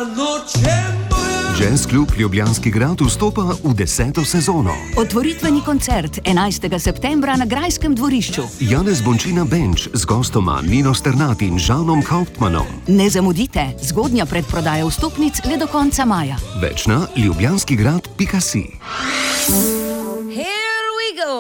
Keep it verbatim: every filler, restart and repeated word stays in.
Jazz klub Ljubljanski grad vstopa v deseto sezono. Otvoritveni koncert enajstega septembra na Grajskem dvorišču. Janez Bončina Benč z gostoma Nino Sternat in Žanom Hauptmannom. Ne zamudite, zgodnja predprodaja vstopnic le do konca maja. Več na ljubljanskigrad pika si.